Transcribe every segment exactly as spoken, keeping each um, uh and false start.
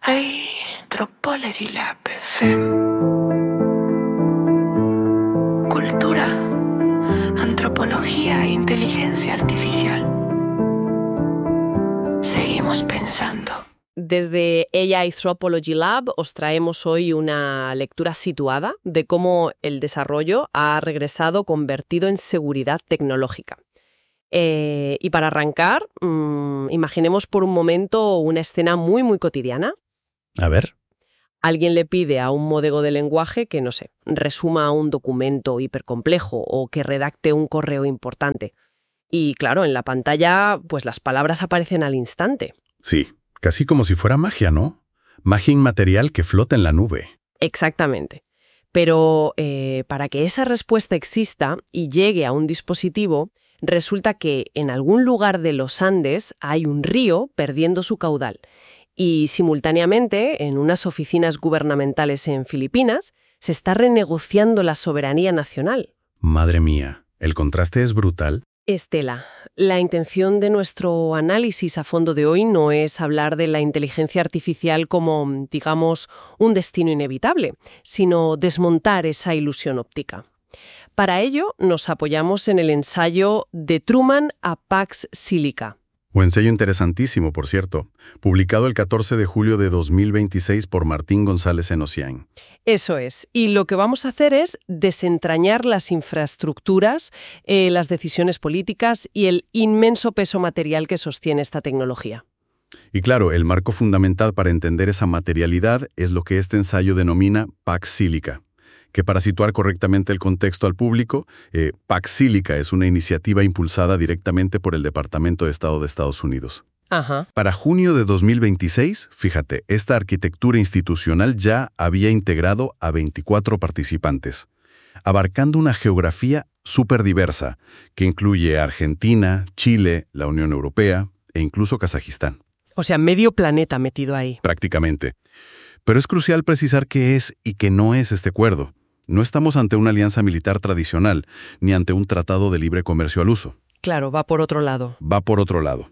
Anthropology Lab F E M. Cultura, antropología e inteligencia artificial. Seguimos pensando. Desde A I Anthropology Lab os traemos hoy una lectura situada de cómo el desarrollo ha regresado convertido en seguridad tecnológica. Eh, y para arrancar, mmm, imaginemos por un momento una escena muy, muy cotidiana. A ver. Alguien le pide a un modelo de lenguaje que, no sé, resuma un documento hipercomplejo o que redacte un correo importante. Y claro, en la pantalla, pues las palabras aparecen al instante. Sí, casi como si fuera magia, ¿no? Magia inmaterial que flota en la nube. Exactamente. Pero eh, para que esa respuesta exista y llegue a un dispositivo, resulta que en algún lugar de los Andes hay un río perdiendo su caudal. Y simultáneamente, en unas oficinas gubernamentales en Filipinas, se está renegociando la soberanía nacional. Madre mía, el contraste es brutal. Estela, la intención de nuestro análisis a fondo de hoy no es hablar de la inteligencia artificial como, digamos, un destino inevitable, sino desmontar esa ilusión óptica. Para ello, nos apoyamos en el ensayo De Truman a Pax Silica. Un ensayo interesantísimo, por cierto, publicado el catorce de julio de dos mil veintiséis por Martín González Enocian. Eso es. Y lo que vamos a hacer es desentrañar las infraestructuras, eh, las decisiones políticas y el inmenso peso material que sostiene esta tecnología. Y claro, el marco fundamental para entender esa materialidad es lo que este ensayo denomina Pax Silica, que para situar correctamente el contexto al público, eh, Pax Silica es una iniciativa impulsada directamente por el Departamento de Estado de Estados Unidos. Ajá. Para junio de dos mil veintiséis, fíjate, esta arquitectura institucional ya había integrado a veinticuatro participantes, abarcando una geografía súper diversa, que incluye Argentina, Chile, la Unión Europea e incluso Kazajistán. O sea, medio planeta metido ahí. Prácticamente. Pero es crucial precisar qué es y qué no es este acuerdo. No estamos ante una alianza militar tradicional, ni ante un tratado de libre comercio al uso. Claro, va por otro lado. Va por otro lado.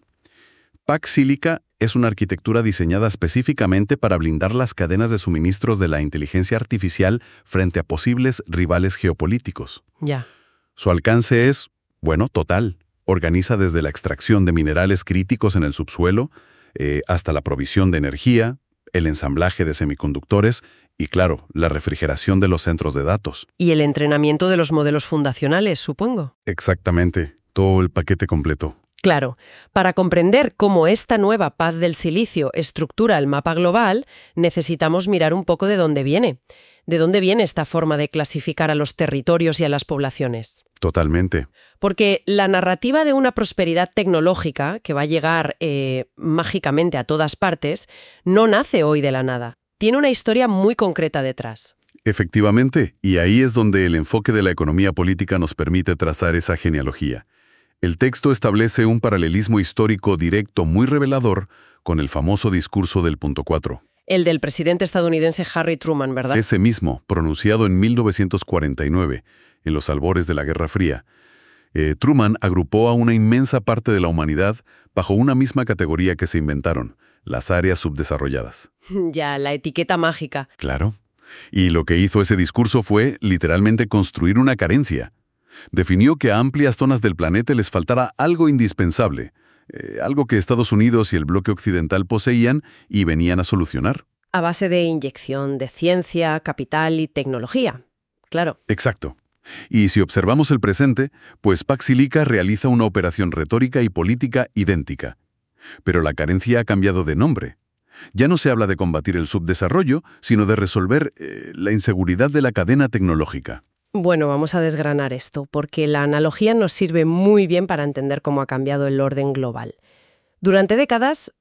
Pax Silica es una arquitectura diseñada específicamente para blindar las cadenas de suministros de la inteligencia artificial frente a posibles rivales geopolíticos. Ya. Su alcance es, bueno, total. Organiza desde la extracción de minerales críticos en el subsuelo, eh, hasta la provisión de energía, el ensamblaje de semiconductores y, claro, la refrigeración de los centros de datos. Y el entrenamiento de los modelos fundacionales, supongo. Exactamente, todo el paquete completo. Claro, para comprender cómo esta nueva paz del silicio estructura el mapa global, necesitamos mirar un poco de dónde viene. ¿De dónde viene esta forma de clasificar a los territorios y a las poblaciones? Totalmente. Porque la narrativa de una prosperidad tecnológica que va a llegar eh, mágicamente a todas partes no nace hoy de la nada. Tiene una historia muy concreta detrás. Efectivamente, y ahí es donde el enfoque de la economía política nos permite trazar esa genealogía. El texto establece un paralelismo histórico directo muy revelador con el famoso discurso del punto cuatro. El del presidente estadounidense Harry Truman, ¿verdad? Ese mismo, pronunciado en mil novecientos cuarenta y nueve, en los albores de la Guerra Fría. Eh, Truman agrupó a una inmensa parte de la humanidad bajo una misma categoría que se inventaron, las áreas subdesarrolladas. Ya, la etiqueta mágica. Claro. Y lo que hizo ese discurso fue, literalmente, construir una carencia. Definió que a amplias zonas del planeta les faltara algo indispensable, eh, algo que Estados Unidos y el bloque occidental poseían y venían a solucionar. A base de inyección de ciencia, capital y tecnología. Claro. Exacto. Y si observamos el presente, pues Pax Silica realiza una operación retórica y política idéntica. Pero la carencia ha cambiado de nombre. Ya no se habla de combatir el subdesarrollo, sino de resolver eh, la inseguridad de la cadena tecnológica. Bueno, vamos a desgranar esto, porque la analogía nos sirve muy bien para entender cómo ha cambiado el orden global. Durante décadas,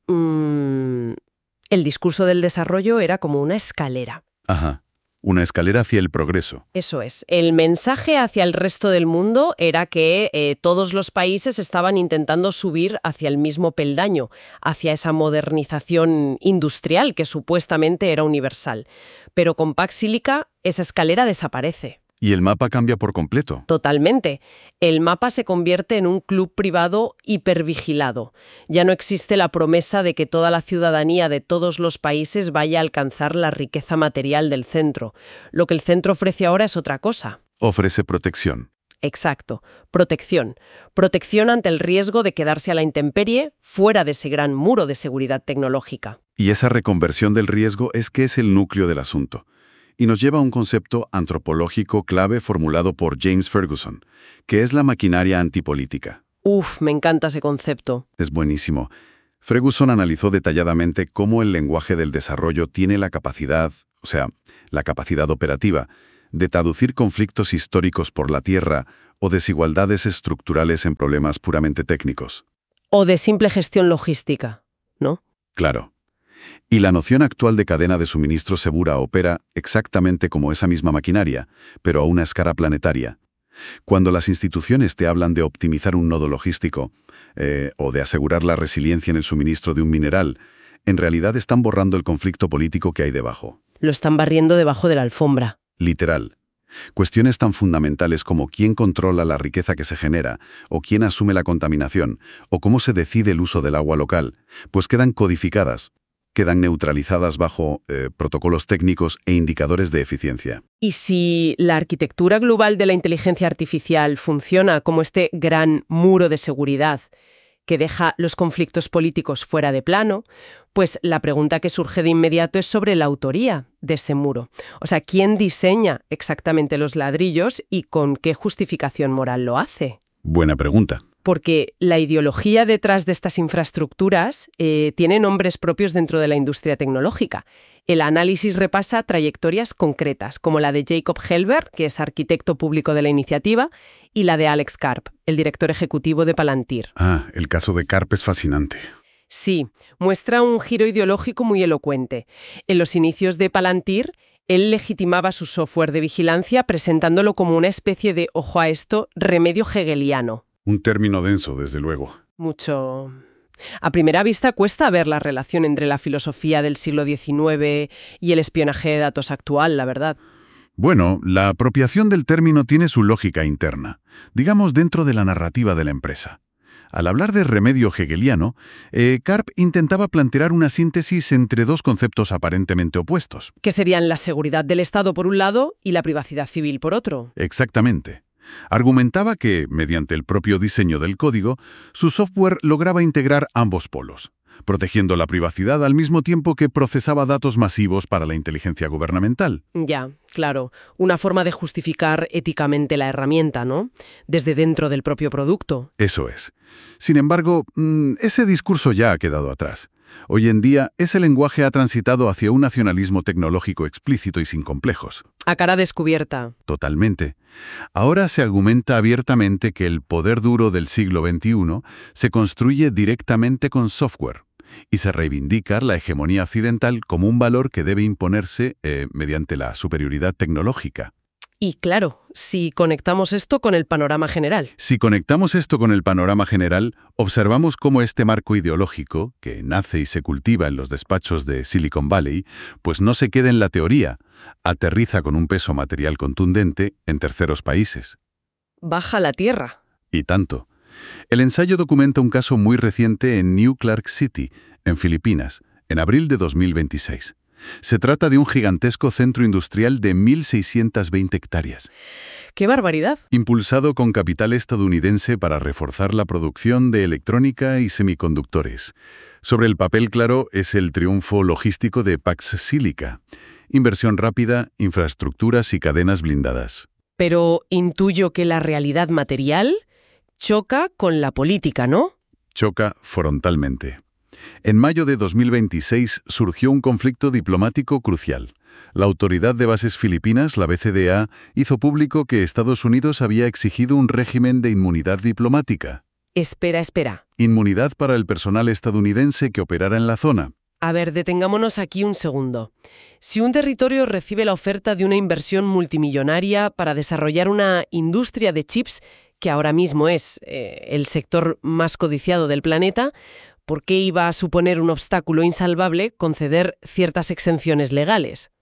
mmm, el discurso del desarrollo era como una escalera. Ajá. Una escalera hacia el progreso. Eso es. El mensaje hacia el resto del mundo era que eh, todos los países estaban intentando subir hacia el mismo peldaño, hacia esa modernización industrial que supuestamente era universal. Pero con Pax Silica esa escalera desaparece. Y el mapa cambia por completo. Totalmente. El mapa se convierte en un club privado hipervigilado. Ya no existe la promesa de que toda la ciudadanía de todos los países vaya a alcanzar la riqueza material del centro. Lo que el centro ofrece ahora es otra cosa. Ofrece protección. Exacto. Protección. Protección ante el riesgo de quedarse a la intemperie fuera de ese gran muro de seguridad tecnológica. Y esa reconversión del riesgo es que es el núcleo del asunto. Y nos lleva a un concepto antropológico clave formulado por James Ferguson, que es la maquinaria antipolítica. Uf, me encanta ese concepto. Es buenísimo. Ferguson analizó detalladamente cómo el lenguaje del desarrollo tiene la capacidad, o sea, la capacidad operativa, de traducir conflictos históricos por la tierra o desigualdades estructurales en problemas puramente técnicos. O de simple gestión logística, ¿no? Claro. Y la noción actual de cadena de suministro segura opera exactamente como esa misma maquinaria, pero a una escala planetaria. Cuando las instituciones te hablan de optimizar un nodo logístico eh, o de asegurar la resiliencia en el suministro de un mineral, en realidad están borrando el conflicto político que hay debajo. Lo están barriendo debajo de la alfombra. Literal. Cuestiones tan fundamentales como quién controla la riqueza que se genera, o quién asume la contaminación, o cómo se decide el uso del agua local, pues quedan codificadas, quedan neutralizadas bajo eh, protocolos técnicos e indicadores de eficiencia. Y si la arquitectura global de la inteligencia artificial funciona como este gran muro de seguridad que deja los conflictos políticos fuera de plano, pues la pregunta que surge de inmediato es sobre la autoría de ese muro. O sea, ¿quién diseña exactamente los ladrillos y con qué justificación moral lo hace? Buena pregunta. Porque la ideología detrás de estas infraestructuras eh, tiene nombres propios dentro de la industria tecnológica. El análisis repasa trayectorias concretas, como la de Jacob Helber, que es arquitecto público de la iniciativa, y la de Alex Karp, el director ejecutivo de Palantir. Ah, el caso de Karp es fascinante. Sí, muestra un giro ideológico muy elocuente. En los inicios de Palantir, él legitimaba su software de vigilancia presentándolo como una especie de, ojo a esto, remedio hegeliano. Un término denso, desde luego. Mucho. A primera vista cuesta ver la relación entre la filosofía del siglo diecinueve y el espionaje de datos actual, la verdad. Bueno, la apropiación del término tiene su lógica interna, digamos dentro de la narrativa de la empresa. Al hablar de remedio hegeliano, eh, Karp intentaba plantear una síntesis entre dos conceptos aparentemente opuestos. Que serían la seguridad del Estado por un lado y la privacidad civil por otro. Exactamente. Argumentaba que, mediante el propio diseño del código, su software lograba integrar ambos polos, protegiendo la privacidad al mismo tiempo que procesaba datos masivos para la inteligencia gubernamental. Ya, claro. Una forma de justificar éticamente la herramienta, ¿no? Desde dentro del propio producto. Eso es. Sin embargo, ese discurso ya ha quedado atrás. Hoy en día, ese lenguaje ha transitado hacia un nacionalismo tecnológico explícito y sin complejos. A cara descubierta. Totalmente. Ahora se argumenta abiertamente que el poder duro del siglo veintiuno se construye directamente con software y se reivindica la hegemonía occidental como un valor que debe imponerse eh, mediante la superioridad tecnológica. Y claro, si conectamos esto con el panorama general. Si conectamos esto con el panorama general, observamos cómo este marco ideológico, que nace y se cultiva en los despachos de Silicon Valley, pues no se queda en la teoría, aterriza con un peso material contundente en terceros países. Baja la tierra. Y tanto. El ensayo documenta un caso muy reciente en New Clark City, en Filipinas, en abril de dos mil veintiséis. Se trata de un gigantesco centro industrial de mil seiscientas veinte hectáreas. ¡Qué barbaridad! Impulsado con capital estadounidense para reforzar la producción de electrónica y semiconductores. Sobre el papel, claro, es el triunfo logístico de Pax Silica. Inversión rápida, infraestructuras y cadenas blindadas. Pero intuyo que la realidad material choca con la política, ¿no? Choca frontalmente. En mayo de dos mil veintiséis surgió un conflicto diplomático crucial. La Autoridad de Bases Filipinas, la B C D A, hizo público que Estados Unidos había exigido un régimen de inmunidad diplomática. Espera, espera. Inmunidad para el personal estadounidense que operara en la zona. A ver, detengámonos aquí un segundo. Si un territorio recibe la oferta de una inversión multimillonaria para desarrollar una industria de chips, que ahora mismo es eh, el sector más codiciado del planeta, ¿por qué iba a suponer un obstáculo insalvable conceder ciertas exenciones legales?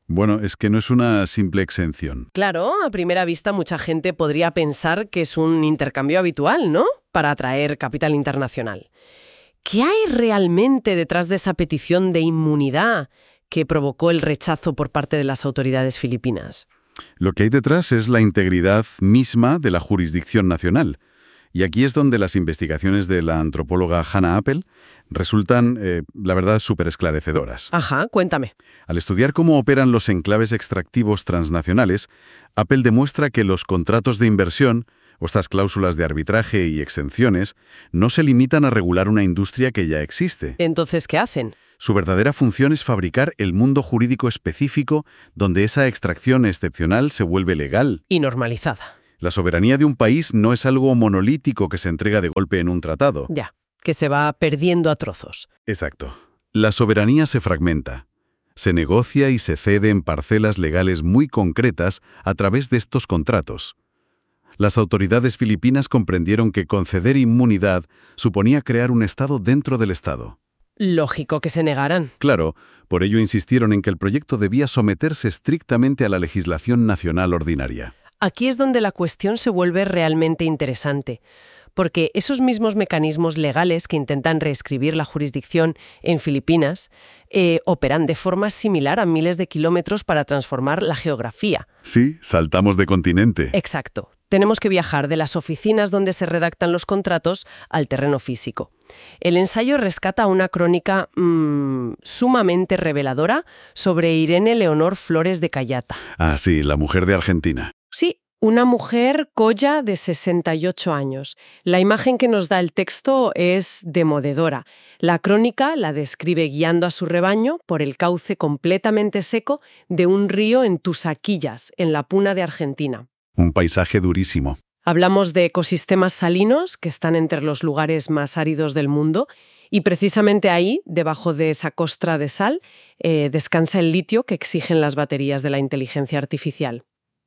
Bueno, es que no es una simple exención. Claro, a primera vista mucha gente podría pensar que es un intercambio habitual, ¿no? Para atraer capital internacional. ¿Qué hay realmente detrás de esa petición de inmunidad que provocó el rechazo por parte de las autoridades filipinas? Lo que hay detrás es la integridad misma de la jurisdicción nacional. Y aquí es donde las investigaciones de la antropóloga Hannah Appel resultan, eh, la verdad, súper esclarecedoras. Ajá, cuéntame. Al estudiar cómo operan los enclaves extractivos transnacionales, Appel demuestra que los contratos de inversión, o estas cláusulas de arbitraje y exenciones, no se limitan a regular una industria que ya existe. Entonces, ¿qué hacen? Su verdadera función es fabricar el mundo jurídico específico donde esa extracción excepcional se vuelve legal. Y normalizada. La soberanía de un país no es algo monolítico que se entrega de golpe en un tratado. Ya, que se va perdiendo a trozos. Exacto. La soberanía se fragmenta. Se negocia y se cede en parcelas legales muy concretas a través de estos contratos. Las autoridades filipinas comprendieron que conceder inmunidad suponía crear un Estado dentro del Estado. Lógico que se negaran. Claro, por ello insistieron en que el proyecto debía someterse estrictamente a la legislación nacional ordinaria. Aquí es donde la cuestión se vuelve realmente interesante, porque esos mismos mecanismos legales que intentan reescribir la jurisdicción en Filipinas eh, operan de forma similar a miles de kilómetros para transformar la geografía. Sí, saltamos de continente. Exacto. Tenemos que viajar de las oficinas donde se redactan los contratos al terreno físico. El ensayo rescata una crónica mmm, sumamente reveladora sobre Irene Leonor Flores de Cayata. Ah, sí, la mujer de Argentina. Sí, una mujer colla de sesenta y ocho años. La imagen que nos da el texto es demoledora. La crónica la describe guiando a su rebaño por el cauce completamente seco de un río en Tusaquillas, en la Puna de Argentina. Un paisaje durísimo. Hablamos de ecosistemas salinos que están entre los lugares más áridos del mundo y precisamente ahí, debajo de esa costra de sal, eh, descansa el litio que exigen las baterías de la inteligencia artificial.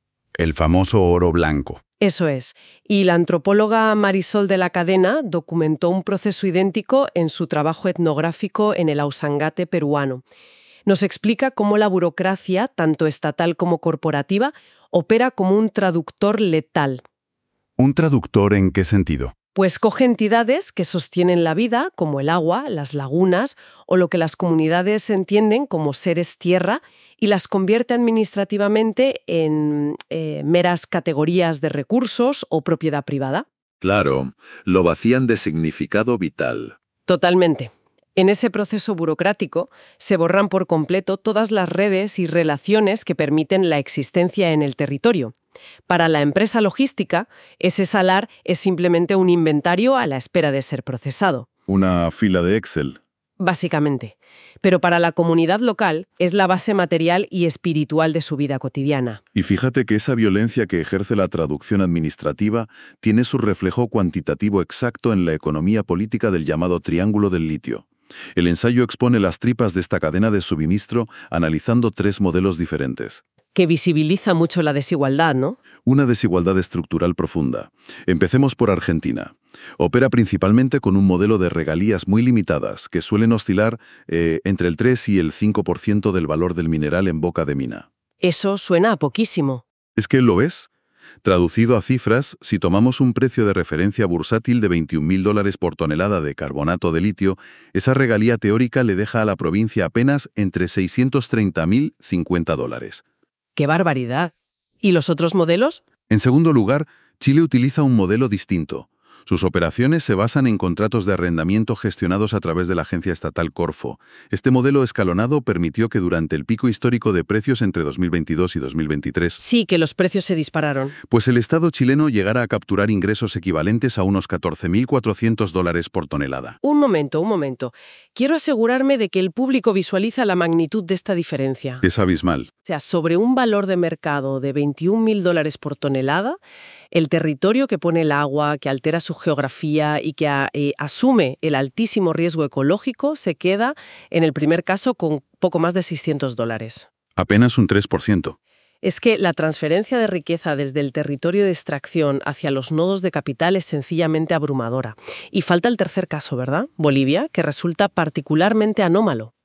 El famoso oro blanco. Eso es. Y la antropóloga Marisol de la Cadena documentó un proceso idéntico en su trabajo etnográfico en el Ausangate peruano. Nos explica cómo la burocracia, tanto estatal como corporativa, opera como un traductor letal. ¿Un traductor en qué sentido? Pues coge entidades que sostienen la vida, como el agua, las lagunas, o lo que las comunidades entienden como seres tierra, y las convierte administrativamente en eh, meras categorías de recursos o propiedad privada. Claro, lo vacían de significado vital. Totalmente. En ese proceso burocrático se borran por completo todas las redes y relaciones que permiten la existencia en el territorio. Para la empresa logística, ese salar es simplemente un inventario a la espera de ser procesado. Una fila de Excel. Básicamente. Pero para la comunidad local es la base material y espiritual de su vida cotidiana. Y fíjate que esa violencia que ejerce la traducción administrativa tiene su reflejo cuantitativo exacto en la economía política del llamado Triángulo del Litio. El ensayo expone las tripas de esta cadena de suministro analizando tres modelos diferentes. Que visibiliza mucho la desigualdad, ¿no? Una desigualdad estructural profunda. Empecemos por Argentina. Opera principalmente con un modelo de regalías muy limitadas, que suelen oscilar eh, entre el tres y el cinco por ciento del valor del mineral en boca de mina. Eso suena a poquísimo. ¿Es que lo es? Traducido a cifras, si tomamos un precio de referencia bursátil de veintiún mil dólares por tonelada de carbonato de litio, esa regalía teórica le deja a la provincia apenas entre seiscientos treinta mil y cincuenta dólares. ¡Qué barbaridad! ¿Y los otros modelos? En segundo lugar, Chile utiliza un modelo distinto. Sus operaciones se basan en contratos de arrendamiento gestionados a través de la agencia estatal Corfo. Este modelo escalonado permitió que durante el pico histórico de precios entre dos mil veintidós y dos mil veintitrés, Sí, que los precios se dispararon. pues el Estado chileno llegara a capturar ingresos equivalentes a unos catorce mil cuatrocientos dólares por tonelada. Un momento, un momento. Quiero asegurarme de que el público visualiza la magnitud de esta diferencia. Es abismal. O sea, sobre un valor de mercado de veintiún mil dólares por tonelada, el territorio que pone el agua, que altera su geografía y que a, eh, asume el altísimo riesgo ecológico, se queda, en el primer caso, con poco más de seiscientos dólares. Apenas un tres por ciento. Es que la transferencia de riqueza desde el territorio de extracción hacia los nodos de capital es sencillamente abrumadora. Y falta el tercer caso, ¿verdad? Bolivia, que resulta particularmente anómalo.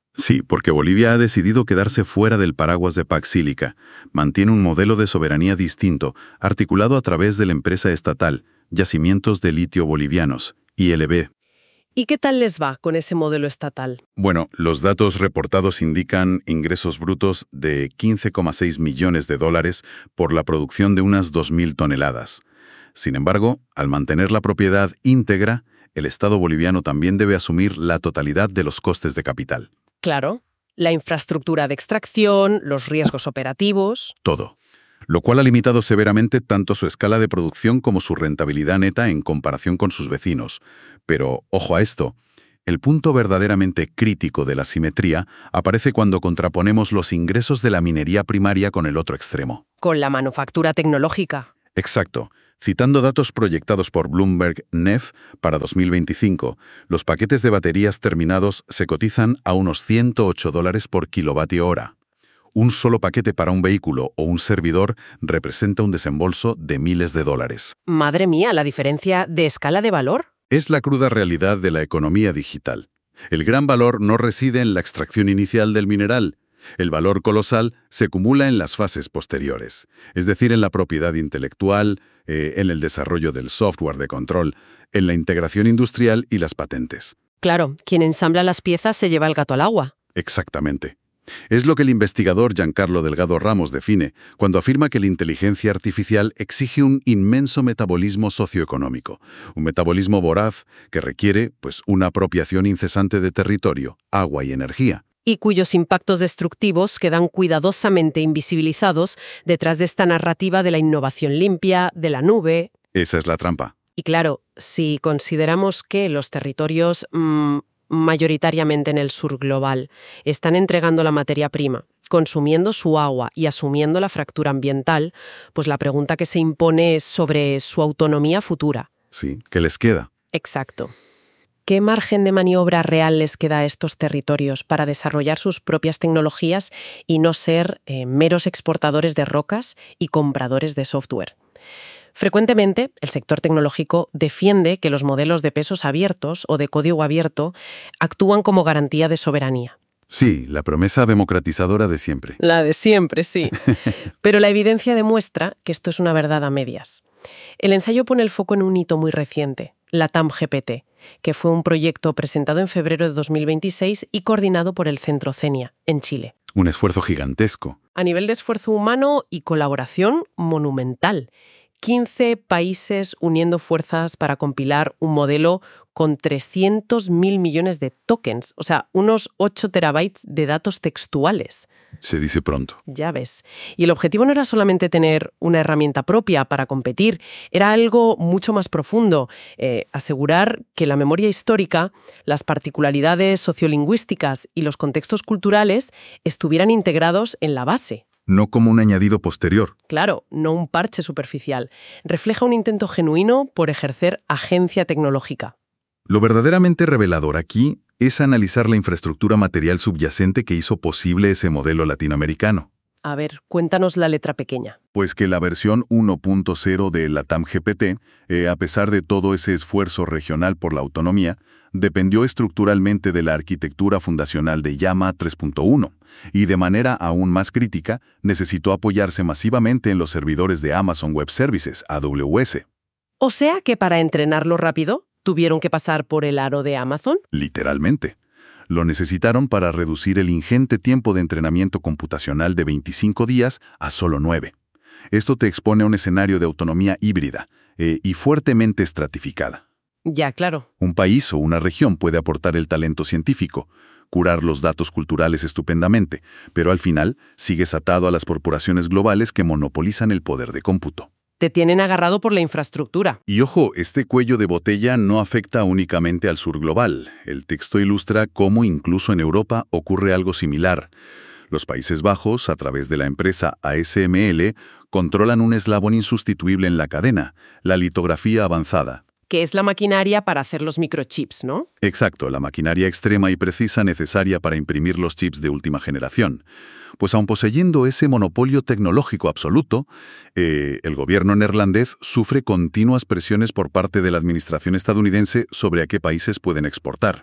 Sí, porque Bolivia ha decidido quedarse fuera del paraguas de Paxílica. Mantiene un modelo de soberanía distinto, articulado a través de la empresa estatal, Yacimientos de Litio Bolivianos, I L B. ¿Y qué tal les va con ese modelo estatal? Bueno, los datos reportados indican ingresos brutos de quince coma seis millones de dólares por la producción de unas dos mil toneladas. Sin embargo, al mantener la propiedad íntegra, el Estado boliviano también debe asumir la totalidad de los costes de capital. Claro, la infraestructura de extracción, los riesgos operativos... Todo. Lo cual ha limitado severamente tanto su escala de producción como su rentabilidad neta en comparación con sus vecinos. Pero, ojo a esto, el punto verdaderamente crítico de la simetría aparece cuando contraponemos los ingresos de la minería primaria con el otro extremo. Con la manufactura tecnológica. Exacto. Citando datos proyectados por Bloomberg N E F para dos mil veinticinco, los paquetes de baterías terminados se cotizan a unos ciento ocho dólares por kilovatio hora. Un solo paquete para un vehículo o un servidor representa un desembolso de miles de dólares. Madre mía, la diferencia de escala de valor. Es la cruda realidad de la economía digital. El gran valor no reside en la extracción inicial del mineral. El valor colosal se acumula en las fases posteriores, es decir, en la propiedad intelectual, eh, en el desarrollo del software de control, en la integración industrial y las patentes. Claro, quien ensambla las piezas se lleva el gato al agua. Exactamente. Es lo que el investigador Giancarlo Delgado Ramos define cuando afirma que la inteligencia artificial exige un inmenso metabolismo socioeconómico, un metabolismo voraz que requiere, pues, una apropiación incesante de territorio, agua y energía. Y cuyos impactos destructivos quedan cuidadosamente invisibilizados detrás de esta narrativa de la innovación limpia, de la nube. Esa es la trampa. Y claro, si consideramos que los territorios, mmm, mayoritariamente en el sur global, están entregando la materia prima, consumiendo su agua y asumiendo la fractura ambiental, pues la pregunta que se impone es sobre su autonomía futura. Sí, ¿qué les queda? Exacto. ¿Qué margen de maniobra real les queda a estos territorios para desarrollar sus propias tecnologías y no ser eh, meros exportadores de rocas y compradores de software? Frecuentemente, el sector tecnológico defiende que los modelos de pesos abiertos o de código abierto actúan como garantía de soberanía. Sí, la promesa democratizadora de siempre. La de siempre, sí. Pero la evidencia demuestra que esto es una verdad a medias. El ensayo pone el foco en un hito muy reciente, LATAM G P T, que fue un proyecto presentado en febrero de dos mil veintiséis y coordinado por el Centro CENIA, en Chile. Un esfuerzo gigantesco. A nivel de esfuerzo humano y colaboración, monumental. quince países uniendo fuerzas para compilar un modelo con trescientos mil millones de tokens, o sea, unos ocho terabytes de datos textuales. Se dice pronto. Ya ves. Y el objetivo no era solamente tener una herramienta propia para competir, era algo mucho más profundo, eh, asegurar que la memoria histórica, las particularidades sociolingüísticas y los contextos culturales estuvieran integrados en la base. No como un añadido posterior. Claro, no un parche superficial. Refleja un intento genuino por ejercer agencia tecnológica. Lo verdaderamente revelador aquí es analizar la infraestructura material subyacente que hizo posible ese modelo latinoamericano. A ver, cuéntanos la letra pequeña. Pues que la versión uno punto cero de LATAM G P T, eh, a pesar de todo ese esfuerzo regional por la autonomía, dependió estructuralmente de la arquitectura fundacional de Llama tres punto uno y de manera aún más crítica necesitó apoyarse masivamente en los servidores de Amazon Web Services, A W S. O sea que para entrenarlo rápido, ¿tuvieron que pasar por el aro de Amazon? Literalmente. Lo necesitaron para reducir el ingente tiempo de entrenamiento computacional de veinticinco días a solo nueve. Esto te expone a un escenario de autonomía híbrida eh, y fuertemente estratificada. Ya, claro. Un país o una región puede aportar el talento científico, curar los datos culturales estupendamente, pero al final sigues atado a las corporaciones globales que monopolizan el poder de cómputo. Te tienen agarrado por la infraestructura. Y ojo, este cuello de botella no afecta únicamente al sur global. El texto ilustra cómo incluso en Europa ocurre algo similar. Los Países Bajos, a través de la empresa A S M L, controlan un eslabón insustituible en la cadena, la litografía avanzada. Que es la maquinaria para hacer los microchips, ¿no? Exacto, la maquinaria extrema y precisa necesaria para imprimir los chips de última generación. Pues aun poseyendo ese monopolio tecnológico absoluto, eh, el gobierno neerlandés sufre continuas presiones por parte de la administración estadounidense sobre a qué países pueden exportar.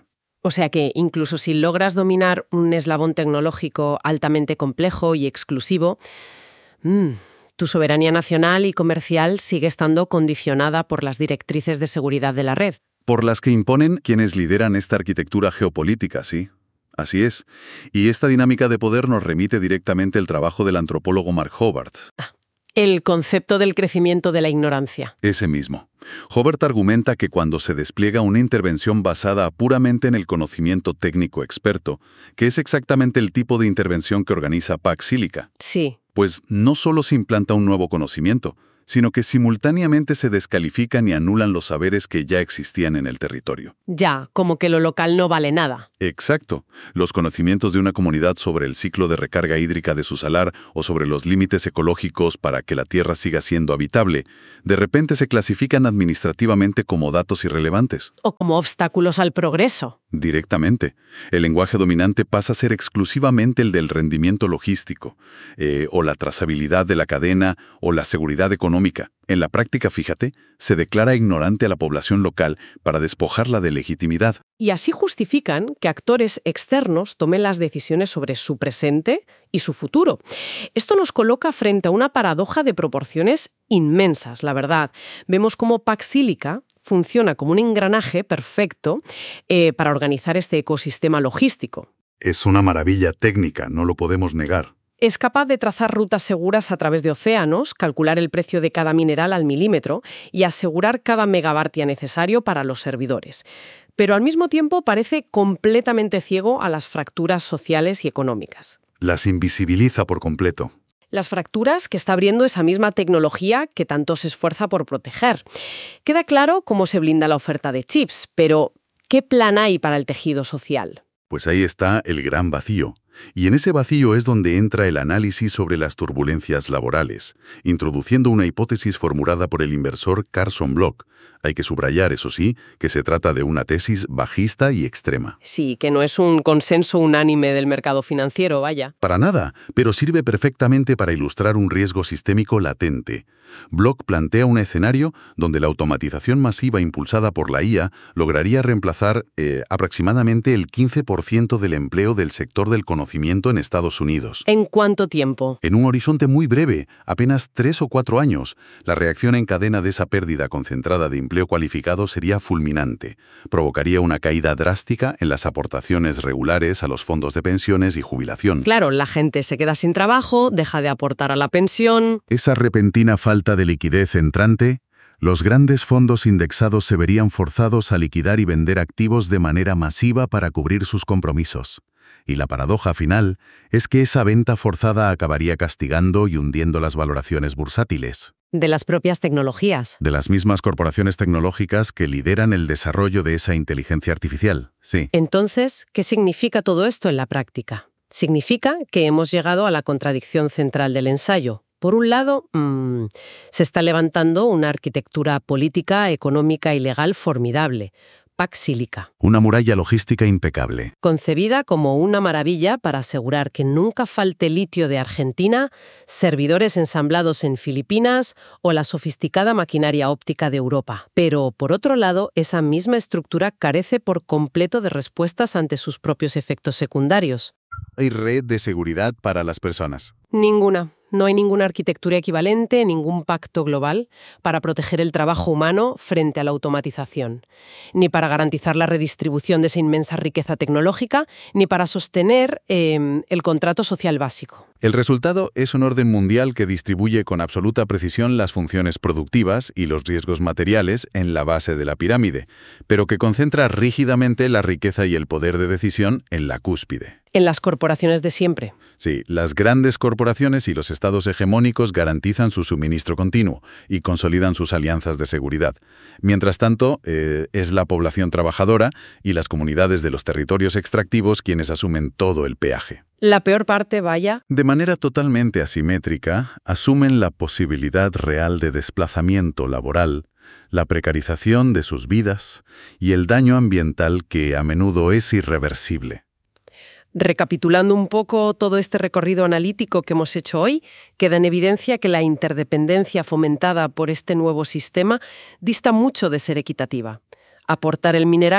O sea que incluso si logras dominar un eslabón tecnológico altamente complejo y exclusivo, mmm, tu soberanía nacional y comercial sigue estando condicionada por las directrices de seguridad de la red. Por las que imponen quienes lideran esta arquitectura geopolítica, sí. Así es. Y esta dinámica de poder nos remite directamente el trabajo del antropólogo Mark Hobart. Ah, el concepto del crecimiento de la ignorancia. Ese mismo. Hobart argumenta que cuando se despliega una intervención basada puramente en el conocimiento técnico experto, que es exactamente el tipo de intervención que organiza Pax Silica, Sí. pues no solo se implanta un nuevo conocimiento, sino que simultáneamente se descalifican y anulan los saberes que ya existían en el territorio. Ya, como que lo local no vale nada. Exacto. Los conocimientos de una comunidad sobre el ciclo de recarga hídrica de su salar o sobre los límites ecológicos para que la tierra siga siendo habitable, de repente se clasifican administrativamente como datos irrelevantes. O como obstáculos al progreso. Directamente. El lenguaje dominante pasa a ser exclusivamente el del rendimiento logístico, eh, o la trazabilidad de la cadena, o la seguridad económica. En la práctica, fíjate, se declara ignorante a la población local para despojarla de legitimidad. Y así justifican que actores externos tomen las decisiones sobre su presente y su futuro. Esto nos coloca frente a una paradoja de proporciones inmensas, la verdad. Vemos cómo Pax Silica funciona como un engranaje perfecto eh, para organizar este ecosistema logístico. Es una maravilla técnica, no lo podemos negar. Es capaz de trazar rutas seguras a través de océanos, calcular el precio de cada mineral al milímetro y asegurar cada megabartia necesario para los servidores. Pero al mismo tiempo parece completamente ciego a las fracturas sociales y económicas. Las invisibiliza por completo. Las fracturas que está abriendo esa misma tecnología que tanto se esfuerza por proteger. Queda claro cómo se blinda la oferta de chips, pero ¿qué plan hay para el tejido social? Pues ahí está el gran vacío. Y en ese vacío es donde entra el análisis sobre las turbulencias laborales, introduciendo una hipótesis formulada por el inversor Carson Block. Hay que subrayar, eso sí, que se trata de una tesis bajista y extrema. Sí, que no es un consenso unánime del mercado financiero, vaya. Para nada, pero sirve perfectamente para ilustrar un riesgo sistémico latente. Block plantea un escenario donde la automatización masiva impulsada por la I A lograría reemplazar eh, aproximadamente el quince por ciento del empleo del sector del conocimiento en Estados Unidos. ¿En cuánto tiempo? En un horizonte muy breve, apenas tres o cuatro años, la reacción en cadena de esa pérdida concentrada de empleo cualificado sería fulminante. Provocaría una caída drástica en las aportaciones regulares a los fondos de pensiones y jubilación. Claro, la gente se queda sin trabajo, deja de aportar a la pensión. Esa repentina falta de liquidez entrante, los grandes fondos indexados se verían forzados a liquidar y vender activos de manera masiva para cubrir sus compromisos. Y la paradoja final es que esa venta forzada acabaría castigando y hundiendo las valoraciones bursátiles. De las propias tecnologías. De las mismas corporaciones tecnológicas que lideran el desarrollo de esa inteligencia artificial, sí. Entonces, ¿qué significa todo esto en la práctica? Significa que hemos llegado a la contradicción central del ensayo. Por un lado, mmm, se está levantando una arquitectura política, económica y legal formidable, Pax Silica. Una muralla logística impecable. Concebida como una maravilla para asegurar que nunca falte litio de Argentina, servidores ensamblados en Filipinas o la sofisticada maquinaria óptica de Europa. Pero, por otro lado, esa misma estructura carece por completo de respuestas ante sus propios efectos secundarios. Hay red de seguridad para las personas. Ninguna. No hay ninguna arquitectura equivalente, ningún pacto global para proteger el trabajo humano frente a la automatización, ni para garantizar la redistribución de esa inmensa riqueza tecnológica, ni para sostener eh, el contrato social básico. El resultado es un orden mundial que distribuye con absoluta precisión las funciones productivas y los riesgos materiales en la base de la pirámide, pero que concentra rígidamente la riqueza y el poder de decisión en la cúspide. En las corporaciones de siempre. Sí, las grandes corporaciones y los estados hegemónicos garantizan su suministro continuo y consolidan sus alianzas de seguridad. Mientras tanto, eh, es la población trabajadora y las comunidades de los territorios extractivos quienes asumen todo el peaje. La peor parte, vaya. De manera totalmente asimétrica, asumen la posibilidad real de desplazamiento laboral, la precarización de sus vidas y el daño ambiental que a menudo es irreversible. Recapitulando un poco todo este recorrido analítico que hemos hecho hoy, queda en evidencia que la interdependencia fomentada por este nuevo sistema dista mucho de ser equitativa. Aportar el mineral,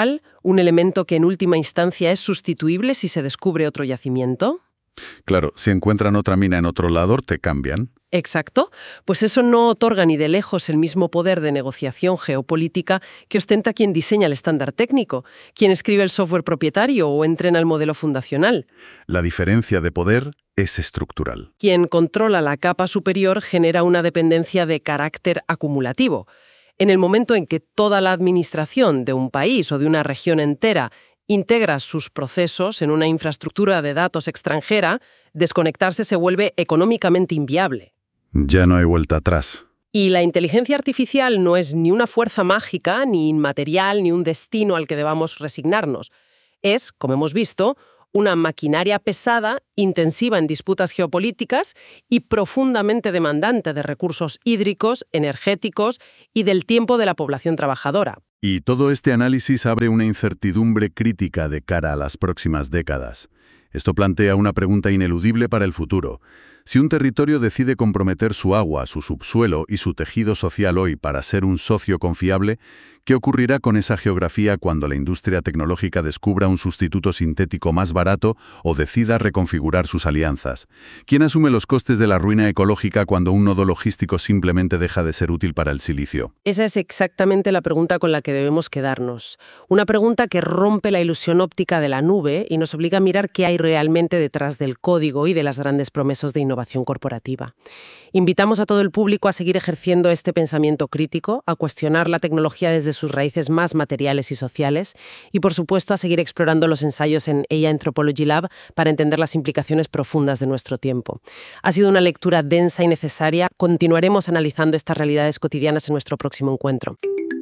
un elemento que en última instancia es sustituible si se descubre otro yacimiento. Claro, si encuentran otra mina en otro lado, te cambian. Exacto, pues eso no otorga ni de lejos el mismo poder de negociación geopolítica que ostenta quien diseña el estándar técnico, quien escribe el software propietario o entrena el modelo fundacional. La diferencia de poder es estructural. Quien controla la capa superior genera una dependencia de carácter acumulativo. En el momento en que toda la administración de un país o de una región entera integra sus procesos en una infraestructura de datos extranjera, desconectarse se vuelve económicamente inviable. Ya no hay vuelta atrás. Y la inteligencia artificial no es ni una fuerza mágica, ni inmaterial, ni un destino al que debamos resignarnos. Es, como hemos visto, una maquinaria pesada, intensiva en disputas geopolíticas y profundamente demandante de recursos hídricos, energéticos y del tiempo de la población trabajadora. Y todo este análisis abre una incertidumbre crítica de cara a las próximas décadas. Esto plantea una pregunta ineludible para el futuro. Si un territorio decide comprometer su agua, su subsuelo y su tejido social hoy para ser un socio confiable, ¿qué ocurrirá con esa geografía cuando la industria tecnológica descubra un sustituto sintético más barato o decida reconfigurar sus alianzas? ¿Quién asume los costes de la ruina ecológica cuando un nodo logístico simplemente deja de ser útil para el silicio? Esa es exactamente la pregunta con la que debemos quedarnos. Una pregunta que rompe la ilusión óptica de la nube y nos obliga a mirar qué hay realmente detrás del código y de las grandes promesas de innovación corporativa. Invitamos a todo el público a seguir ejerciendo este pensamiento crítico, a cuestionar la tecnología desde sus raíces más materiales y sociales y, por supuesto, a seguir explorando los ensayos en A I Anthropology Lab para entender las implicaciones profundas de nuestro tiempo. Ha sido una lectura densa y necesaria. Continuaremos analizando estas realidades cotidianas en nuestro próximo encuentro.